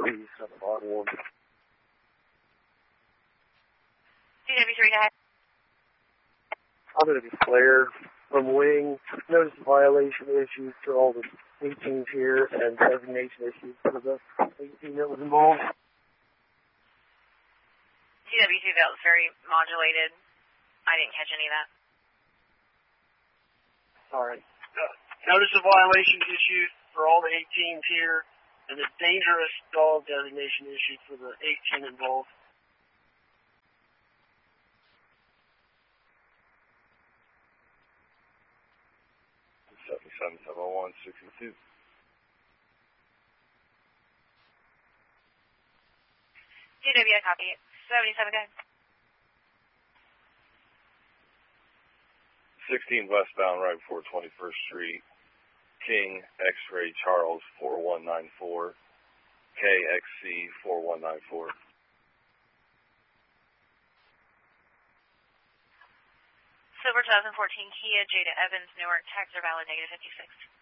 police on the bottom one. DW3, go ahead. I'm going to be flared from wing. Notice violation issues for all the 18s here and designation issues for the 18 that was involved. DW2, that was very modulated. I didn't catch any of that. All right. Notice of violation issues for all the 18s here and the dangerous dog designation issued for the 18 involved. Seven 701 62. DW, copy. 77, go ahead. 16 westbound right before 21st Street. King X-Ray Charles 4194. KXC 4194. Silver 2014 Kia Jada Evans, Newark, tags are valid, -56.